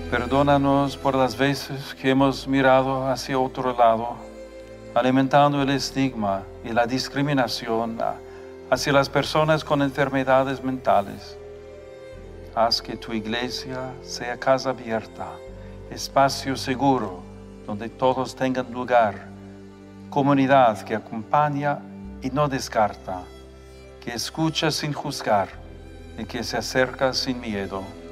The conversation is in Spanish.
Perdónanos por las veces que hemos mirado hacia otro lado, alimentando el estigma y la discriminación hacia las personas con enfermedades mentales. Haz que tu iglesia sea casa abierta, espacio seguro, donde todos tengan lugar, comunidad que acompaña y no descarta, que escucha sin juzgar y que se acerca sin miedo.